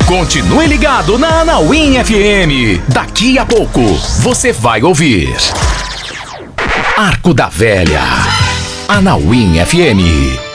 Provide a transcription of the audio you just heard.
Continue ligado na Anauim FM. Daqui a pouco você vai ouvir Arco da Velha. Anauim FM.